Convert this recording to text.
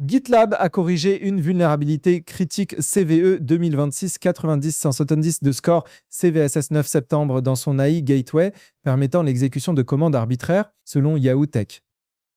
GitLab a corrigé une vulnérabilité critique CVE 2026-90-170 de score CVSS 9 septembre dans son AI Gateway, permettant l'exécution de commandes arbitraires selon Yahoo Tech.